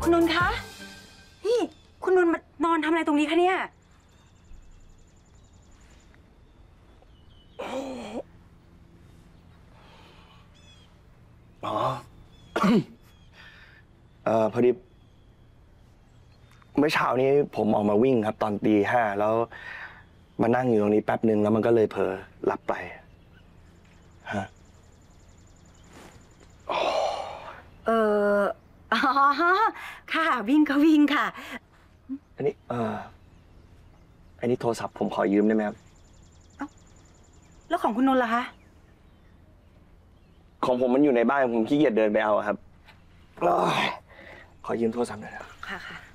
คุณนนท์คะนี่คุณนนท์มานอนทำอะไรตรงนี้คะเนี่ยอ๋อ พอดีเมื่อเช้านี้ผมออกมาวิ่งครับตอนตี 5แล้วมานั่งอยู่ตรงนี้แป๊บหนึ่งแล้วมันก็เลยเผลอหลับไปฮะอ๋อค่ะวิ่งก็วิ่งค่ะอันนี้อันนี้โทรศัพท์ผมขอยืมได้ไหมครับแล้วของคุณนนท์ล่ะคะของผมมันอยู่ในบ้านผมขี้เกียจเดินไปเอาครับขอยืมโทรศัพท์หน่อยนะค่ะ